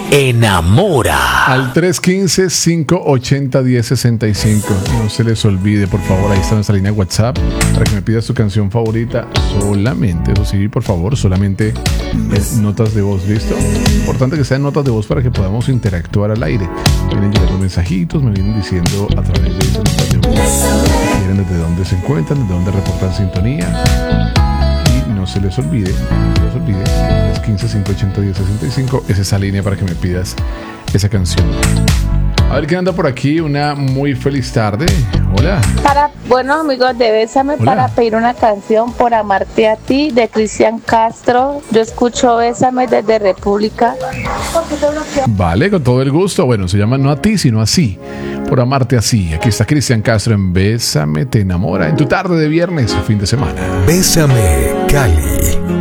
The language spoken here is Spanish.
enamora. Al 315-580-1065. No se les olvide, por favor, ahí está nuestra línea de WhatsApp para que me pidas tu canción favorita solamente. Eso sí, por favor, solamente notas de voz, ¿listo? Importante que sean notas de voz para que podamos interactuar al aire. Me vienen llegando mensajitos, me vienen diciendo a través de esas notas de voz si quieren, desde dónde se encuentran, desde dónde reportan sintonía. No se les olvide, 315-580-1065 es esa línea para que me pidas esa canción. A ver quién anda por aquí. Una muy feliz tarde. Hola. Bueno, amigos de Bésame, Hola. para pedir una canción por amarte a ti de Cristian Castro. Yo escucho Bésame desde República. Vale, con todo el gusto. Bueno, se llama No a ti, sino así. Por amarte así. Aquí está Cristian Castro en Bésame, te enamora. En tu tarde de viernes o fin de semana. Bésame, Cali.